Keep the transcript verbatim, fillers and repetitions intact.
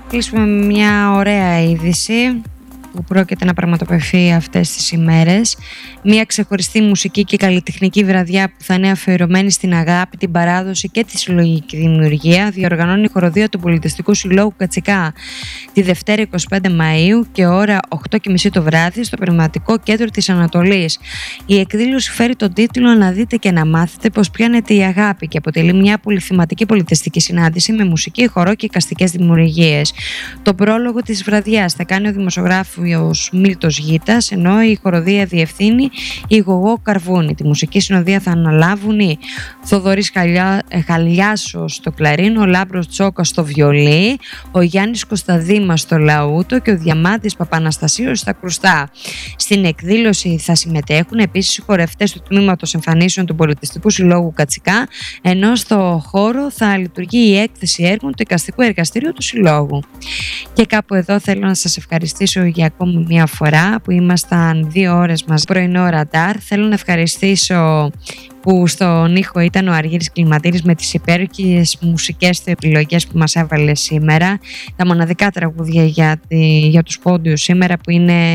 κλείσουμε με μια ωραία είδηση που πρόκειται να πραγματοποιηθεί αυτές τις ημέρες. Μια ξεχωριστή μουσική και καλλιτεχνική βραδιά που θα είναι αφιερωμένη στην αγάπη, την παράδοση και τη συλλογική δημιουργία διοργανώνει η χοροδία του Πολιτιστικού Συλλόγου Κατσικά τη Δευτέρα εικοστή πέμπτη Μαΐου και ώρα οκτώ και μισή το βράδυ στο Πνευματικό Κέντρο της Ανατολής. Η εκδήλωση φέρει τον τίτλο «Να δείτε και να μάθετε πως πιάνεται η αγάπη» και αποτελεί μια πολυθεματική πολιτιστική συνάντηση με μουσική, χορό και εικαστικές δημιουργίες. Το πρόλογο της βραδιάς θα κάνει ο δημοσιογράφος Μίλτος Γίτας, ενώ η χοροδία διευθύνει η Γογό Καρβούνη. Τη μουσική συνοδεία θα αναλάβουν οι Θοδωρής Χαλιά, Χαλιάσος στο κλαρίνο, ο Λάμπρος Τσόκας στο βιολί, ο Γιάννης Κωνσταντήμας στο λαούτο και ο Διαμάντης Παπαναστασίος στα κρουστά. Στην εκδήλωση θα συμμετέχουν επίσης οι χορευτές του Τμήματος Εμφανίσεων του Πολιτιστικού Συλλόγου Κατσικά, ενώ στο χώρο θα λειτουργεί η έκθεση έργων του εικαστικού εργαστηρίου του Συλλόγου. Και κάπου εδώ θέλω να σας ευχαριστήσω για ακόμη μια φορά που ήμασταν δύο ώρες μαζί πρωινό ραντάρ. Θέλω να ευχαριστήσω που στον ήχο ήταν ο Αργύρης Κλιματήρης με τις υπέροχες μουσικές του επιλογές που μας έβαλε σήμερα, τα μοναδικά τραγούδια για, τη, για τους πόντιους σήμερα που είναι